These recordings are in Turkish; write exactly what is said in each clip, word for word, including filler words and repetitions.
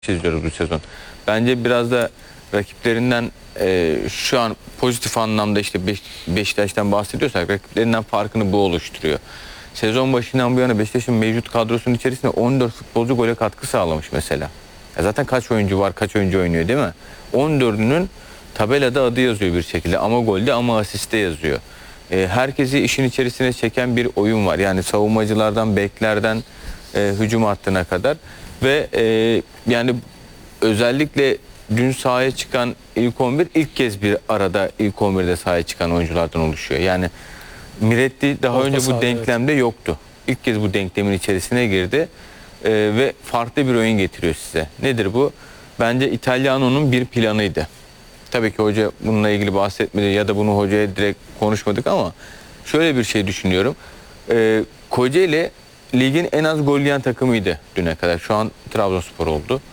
çiziyoruz bu sezon. Bence biraz da rakiplerinden e, şu an pozitif anlamda işte Beş, Beşiktaş'tan bahsediyorsak rakiplerinden farkını bu oluşturuyor. Sezon başından bu yana Beşiktaş'ın mevcut kadrosunun içerisinde on dört futbolcu gole katkı sağlamış mesela. Ya zaten kaç oyuncu var, kaç oyuncu oynuyor değil mi? on dördünün tabelada adı yazıyor bir şekilde, ama golde ama asiste yazıyor. E, herkesi işin içerisine çeken bir oyun var. Yani savunmacılardan, beklerden e, hücum hattına kadar. Ve e, yani özellikle dün sahaya çıkan ilk on bir ilk kez bir arada ilk on birde sahaya çıkan oyunculardan oluşuyor. Yani Miretti daha Orta önce bu sahada, denklemde evet. yoktu. İlk kez bu denklemin içerisine girdi e, ve farklı bir oyun getiriyor size. Nedir bu? Bence İtalyano'nun bir planıydı. Tabii ki hoca bununla ilgili bahsetmedi ya da bunu hocaya direkt konuşmadık, ama şöyle bir şey düşünüyorum. E, Kocaeli ligin en az gol yiyen takımıydı düne kadar. Şu an Trabzonspor oldu.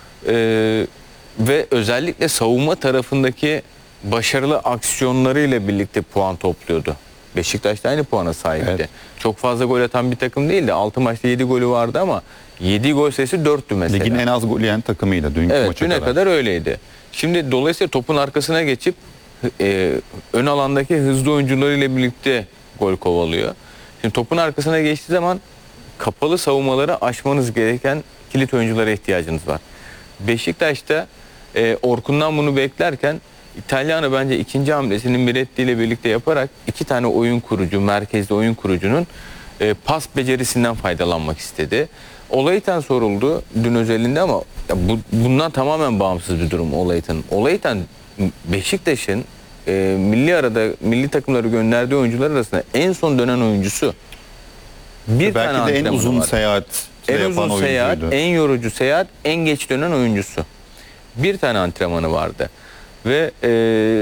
Ee, ve özellikle savunma tarafındaki başarılı aksiyonlarıyla birlikte puan topluyordu. Beşiktaş da aynı puana sahipti. Evet. Çok fazla gol atan bir takım değildi. altı maçta yedi golü vardı ama yedi gol sayısı dörttü mesela. Ligin en az gol yiyen takımıydı dünkü evet, maça düne kadar. kadar öyleydi. Şimdi dolayısıyla topun arkasına geçip e, ön alandaki hızlı oyuncularıyla birlikte gol kovalıyor. Şimdi topun arkasına geçtiği zaman kapalı savunmaları aşmanız gereken kilit oyunculara ihtiyacınız var. Beşiktaş'ta e, Orkun'dan bunu beklerken İtalyanı bence ikinci hamlesini Miretti ile birlikte yaparak iki tane oyun kurucu, merkezde oyun kurucunun e, pas becerisinden faydalanmak istedi. Olaytan soruldu dün özelinde, ama bu, bundan tamamen bağımsız bir durum Olaytan. Olaytan Beşiktaş'ın e, milli arada milli takımları gönderdiği oyuncular arasında en son dönen oyuncusu. Bir Belki tane de en uzun var. seyahat En uzun seyahat, en yorucu seyahat, en geç dönen oyuncusu. Bir tane antrenmanı vardı. Ve e,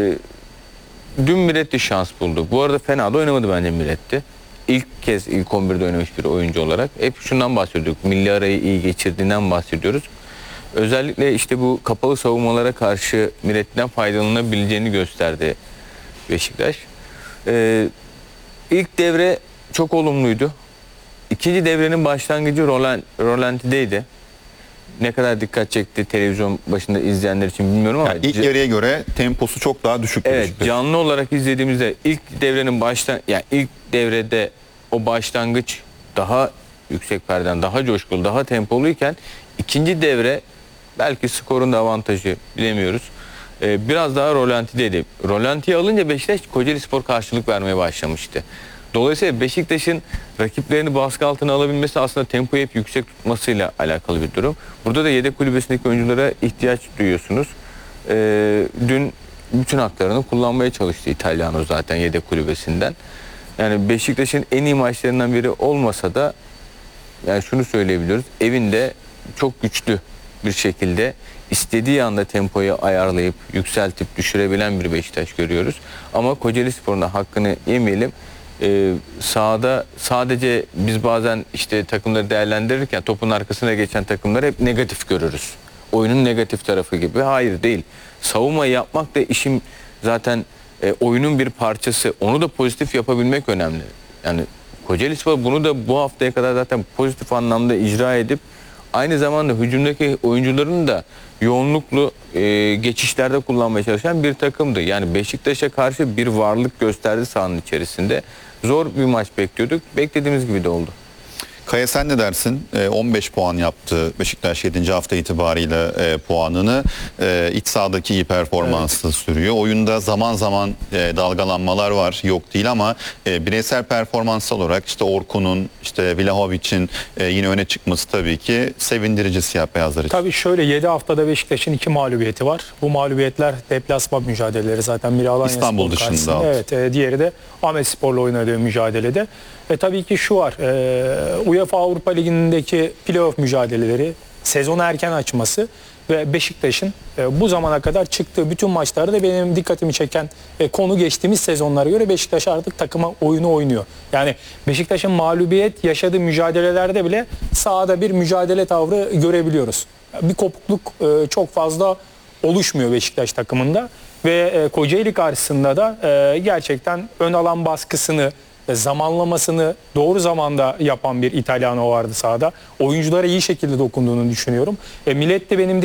dün Miretti şans buldu. Bu arada fena da oynamadı bence Miretti. İlk kez ilk on birde oynamış bir oyuncu olarak. Hep şundan bahsediyorduk. Milli arayı iyi geçirdiğinden bahsediyoruz. Özellikle işte bu kapalı savunmalara karşı Miretti'den faydalanabileceğini gösterdi Beşiktaş. E, ilk devre çok olumluydu. İkinci devrenin başlangıcı Roland, Rolanti'deydi. Ne kadar dikkat çekti televizyon başında izleyenler için bilmiyorum ama. Yani ilk yarıya göre temposu çok daha düşük. Evet, canlı olarak izlediğimizde ilk devrenin baştan yani ilk devrede o başlangıç daha yüksek perdeden, daha coşkulu, daha tempoluyken ikinci devre belki skorun da avantajı bilemiyoruz. Ee, biraz daha Rolanti'deydi. Rolanti'yi alınca Beşiktaş Kocaelispor karşılık vermeye başlamıştı. Dolayısıyla Beşiktaş'ın rakiplerini baskı altına alabilmesi aslında tempoyu hep yüksek tutmasıyla alakalı bir durum. Burada da yedek kulübesindeki oyunculara ihtiyaç duyuyorsunuz. Ee, dün bütün haklarını kullanmaya çalıştı İtalyano zaten yedek kulübesinden. Yani Beşiktaş'ın en iyi maçlarından biri olmasa da yani şunu söyleyebiliyoruz. Evinde çok güçlü bir şekilde istediği anda tempoyu ayarlayıp yükseltip düşürebilen bir Beşiktaş görüyoruz. Ama Kocaelispor'un da hakkını yemeyelim. Ee, sahada sadece biz bazen işte takımları değerlendirirken topun arkasına geçen takımları hep negatif görürüz. Oyunun negatif tarafı gibi. Hayır, değil. Savunmayı yapmak da işin zaten e, oyunun bir parçası. Onu da pozitif yapabilmek önemli. Yani Kocaelispor bunu da bu haftaya kadar zaten pozitif anlamda icra edip aynı zamanda hücumdaki oyuncuların da yoğunluklu e, geçişlerde kullanmaya çalışan bir takımdı. Yani Beşiktaş'a karşı bir varlık gösterdi sahanın içerisinde. Zor bir maç bekliyorduk. Beklediğimiz gibi de oldu. Kaya, sen ne dersin? on beş puan yaptı Beşiktaş yedinci hafta itibariyle e, puanını. E, iç sahadaki iyi performansı evet. sürüyor. Oyunda zaman zaman e, dalgalanmalar var. Yok değil, ama e, bireysel performansal olarak işte Orkun'un, işte Vlahovic'in e, yine öne çıkması tabii ki sevindirici siyah beyazlar için. Tabii şöyle, yedi haftada Beşiktaş'ın iki mağlubiyeti var. Bu mağlubiyetler deplasman mücadeleleri zaten. Biri Alanya İstanbul Spor dışında. Evet, e, diğeri de Ahmetspor'la oynadığı mücadelede. Ve tabii ki şu var, e, UEFA Avrupa Ligi'ndeki playoff mücadeleleri, sezonu erken açması ve Beşiktaş'ın e, bu zamana kadar çıktığı bütün maçlarda benim dikkatimi çeken e, konu, geçtiğimiz sezonlara göre Beşiktaş artık takıma oyunu oynuyor. Yani Beşiktaş'ın mağlubiyet yaşadığı mücadelelerde bile sahada bir mücadele tavrı görebiliyoruz. Bir kopukluk e, çok fazla oluşmuyor Beşiktaş takımında ve e, Kocaeli karşısında da e, gerçekten ön alan baskısını e, zamanlamasını doğru zamanda yapan bir İtalyano vardı sahada. Oyunculara iyi şekilde dokunduğunu düşünüyorum. E, Millet de benim